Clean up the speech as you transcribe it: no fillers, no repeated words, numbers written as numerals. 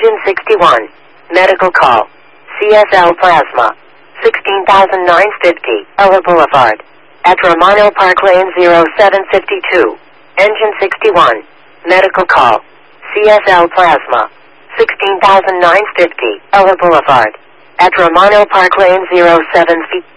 Engine 61. Medical call. CSL Plasma. 16,950. Ella Boulevard. At Romano Park Lane 0752. Engine 61. Medical call. CSL Plasma. 16,950. Ella Boulevard. At Romano Park Lane 0752.